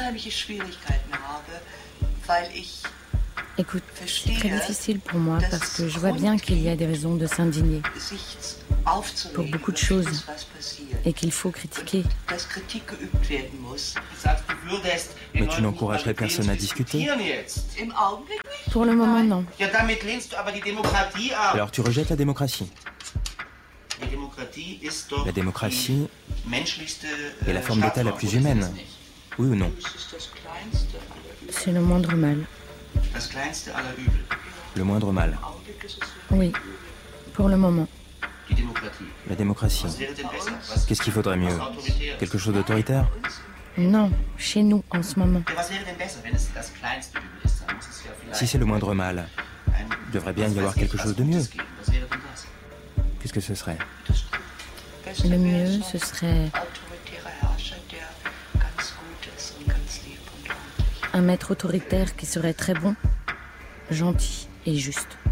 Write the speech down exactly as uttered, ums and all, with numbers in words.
Écoute, c'est très difficile pour moi parce que je vois bien qu'il y a des raisons de s'indigner pour beaucoup de choses et qu'il faut critiquer. Mais tu n'encouragerais personne à discuter? Pour le moment, non. Alors tu rejettes la démocratie? La démocratie est la forme d'État la plus humaine, oui ou non? C'est le moindre mal. Le moindre mal. Oui, pour le moment. La démocratie. Qu'est-ce qu'il faudrait mieux? Quelque chose d'autoritaire? Non, chez nous, en ce moment. Si c'est le moindre mal, il devrait bien y avoir quelque chose de mieux. Qu'est-ce que ce serait? Le mieux, ce serait un maître autoritaire qui serait très bon, gentil et juste.